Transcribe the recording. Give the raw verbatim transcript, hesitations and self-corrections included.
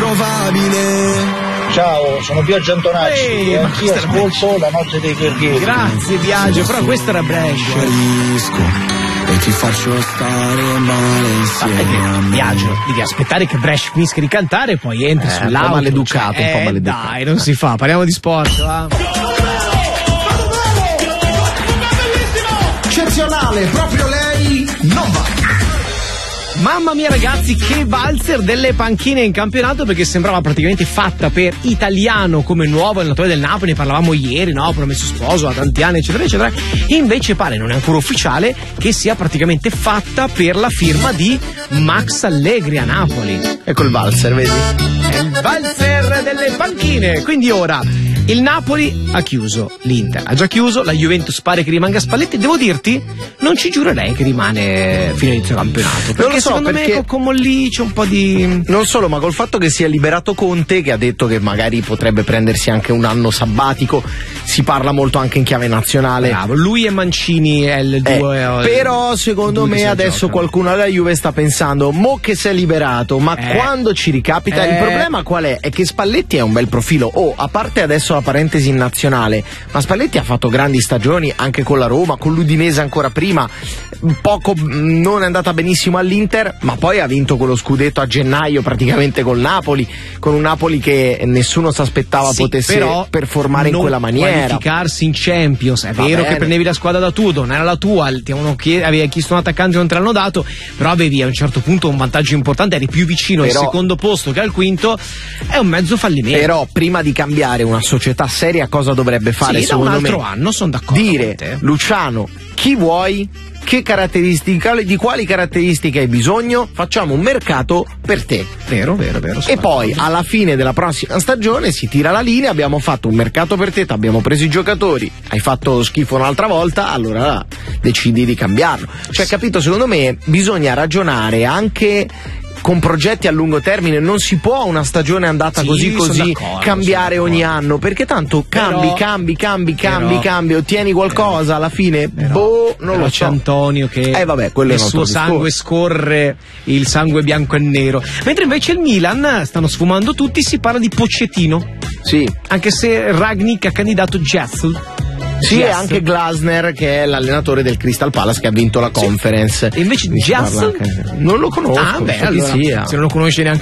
introvabile. Ciao, sono Biagio Antonacci Ehi, e ma anch'io questa era ascolto la notte dei guerrieri. Grazie Biagio, però questa era Brescia. E ti faccio stare male insieme a me. Biagio, devi aspettare che Brescia finisca di cantare e poi entri Eh, sull'auto. un po' maleducato, cioè, un po' eh, maleducato. Dai, non si fa, parliamo di sport, va. Eccezionale, proprio lei non va. Mamma mia ragazzi, che valzer delle panchine in campionato, perché sembrava praticamente fatta per Italiano come nuovo allenatore del Napoli. Ne parlavamo ieri, no? Promesso sposo da tanti anni, eccetera eccetera. E invece pare, non è ancora ufficiale, che sia praticamente fatta per la firma di Max Allegri a Napoli. Ecco il valzer, vedi? È il valzer delle panchine. Quindi ora il Napoli ha chiuso, l'Inter ha già chiuso, la Juventus pare che rimanga a Spalletti. Devo dirti, non ci giurerei che rimane fino all'inizio campionato, perché Non lo so, secondo perché- me con lì c'è un po' di... Non solo, ma col fatto che sia liberato Conte, che ha detto che magari potrebbe prendersi anche un anno sabbatico, si parla molto anche in chiave nazionale. Bravo, lui e Mancini è il Eh, duo. eh, però secondo due che me si adesso giocano. qualcuno alla Juve sta pensando: mo che si è liberato, ma Eh. quando ci ricapita? Eh. Il problema qual è? È che Spalletti è un bel profilo. Oh, a parte adesso la parentesi in nazionale, ma Spalletti ha fatto grandi stagioni anche con la Roma, con l'Udinese ancora prima. Poco, non è andata benissimo all'Inter, ma poi ha vinto quello scudetto a gennaio praticamente col Napoli, con un Napoli che nessuno si aspettava Sì, potesse però performare in non quella maniera. qualificarsi in Champions, è Va vero bene. che prendevi la squadra da Tudor, non era la tua, ti avevano chie- avevi chiesto un attaccante, non te l'hanno dato, però avevi a un certo punto un vantaggio importante, eri più vicino Però- al secondo posto che al quinto. È un mezzo fallimento. Però prima di cambiare una società seria, cosa dovrebbe fare sì, da un secondo altro me? anno sono d'accordo Dire: con te. Luciano, chi vuoi? Che caratteristiche, di quali caratteristiche hai bisogno? Facciamo un mercato per te. Vero, vero, vero. E sono poi d'accordo. alla fine della prossima stagione si tira la linea, abbiamo fatto un mercato per te, ti abbiamo preso i giocatori, hai fatto schifo un'altra volta, allora decidi di cambiarlo. Cioè, capito, secondo me bisogna ragionare anche con progetti a lungo termine, non si può una stagione andata Sì, così sono così d'accordo, cambiare sono ogni d'accordo. anno, perché tanto cambi, Però- cambi, cambi, cambi, però- cambi, ottieni qualcosa, alla fine, Però- boh, non però lo c'è so. Antonio che Eh, vabbè, quello è nel un suo altro sangue discorso. scorre il sangue bianco e nero, mentre invece il Milan, stanno sfumando tutti, si parla di Pochettino, Sì. anche se Ragnick ha candidato Jessel. Sì, Yes. e anche Glasner, che è l'allenatore del Crystal Palace, che ha vinto la conference. E invece Quindi si parla Jessel? anche- Non lo conosco, Ah, beh, so chi allora, sia. se non lo conosci neanche